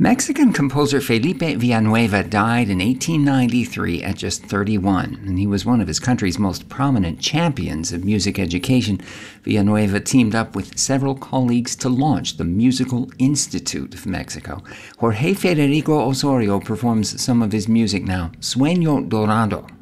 Mexican composer Felipe Villanueva died in 1893 at just 31, and he was one of his country's most prominent champions of music education. Villanueva teamed up with several colleagues to launch the Musical Institute of Mexico. Jorge Federico Osorio performs some of his music now, Sueño Dorado.